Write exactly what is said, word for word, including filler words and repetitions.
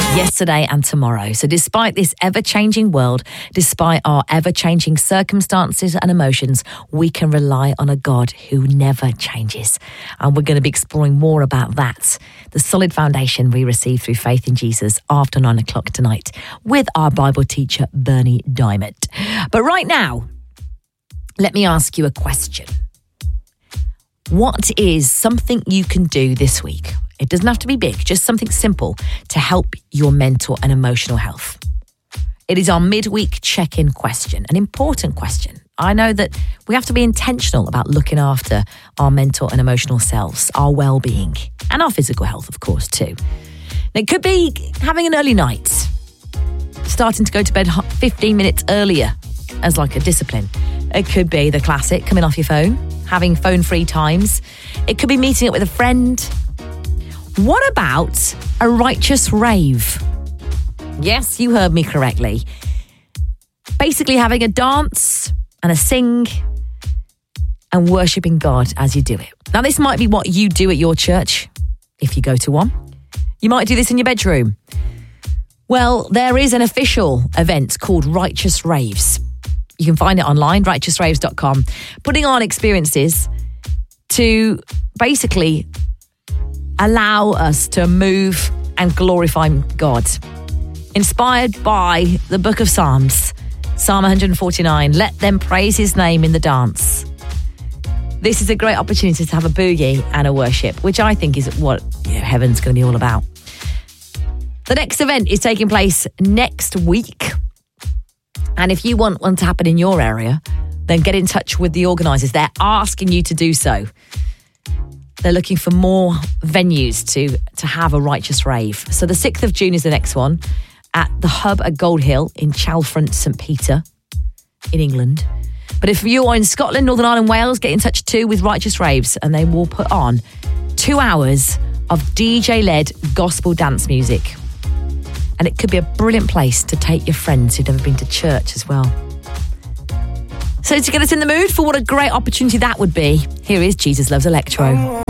yesterday and tomorrow. So despite this ever-changing world, despite our ever-changing circumstances and emotions, we can rely on a God who never changes. And we're going to be exploring more about that, the solid foundation we receive through faith in Jesus, after nine o'clock tonight with our Bible teacher, Bernie Diamond. But right now, let me ask you a question. What is something you can do this week? It doesn't have to be big, just something simple to help your mental and emotional health. It is our midweek check-in question, an important question. I know that we have to be intentional about looking after our mental and emotional selves, our well-being, and our physical health, of course, too. It could be having an early night, starting to go to bed fifteen minutes earlier as like a discipline. It could be the classic, coming off your phone, having phone-free times. It could be meeting up with a friend. What about a righteous rave? Yes, you heard me correctly. Basically having a dance and a sing and worshipping God as you do it. Now, this might be what you do at your church, if you go to one. You might do this in your bedroom. Well, there is an official event called Righteous Raves. You can find it online, righteous raves dot com, putting on experiences to basically allow us to move and glorify God. Inspired by the book of Psalms, Psalm one forty-nine, let them praise his name in the dance. This is a great opportunity to have a boogie and a worship, which I think is what you know, heaven's going to be all about. The next event is taking place next week. And if you want one to happen in your area, then get in touch with the organisers. They're asking you to do so. They're looking for more venues to, to have a righteous rave. So the sixth of June is the next one at the Hub at Gold Hill in Chalfont, St Peter in England. But if you are in Scotland, Northern Ireland, Wales, get in touch too with Righteous Raves, and they will put on two hours of D J-led gospel dance music. And it could be a brilliant place to take your friends who've never been to church as well. So to get us in the mood for what a great opportunity that would be, here is Jesus Loves Electro.